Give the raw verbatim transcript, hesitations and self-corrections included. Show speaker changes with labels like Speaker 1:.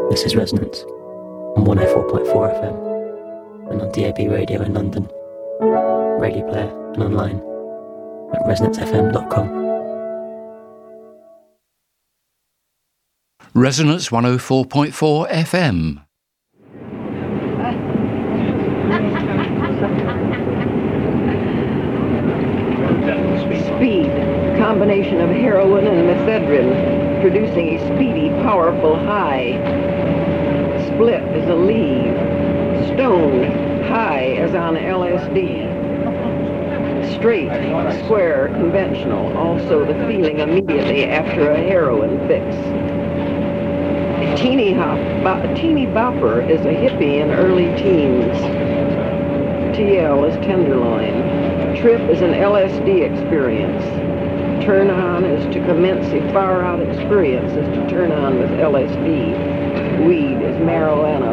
Speaker 1: This is Resonance on one oh four point four F M and on D A B radio in London, Radio Player and online at resonance f m dot com.
Speaker 2: Resonance one oh four point four F M.
Speaker 3: Speed, combination of heroin and methadone, producing a speedy, powerful high. Split is a leave. Stoned, high as on L S D. Straight, square, conventional, also the feeling immediately after a heroin fix. Teeny hop, bo- teeny bopper is a hippie in early teens. T L is tenderloin. Trip is an L S D experience. Turn on is to commence a far-out experience is to turn on with L S D. Weed is marijuana.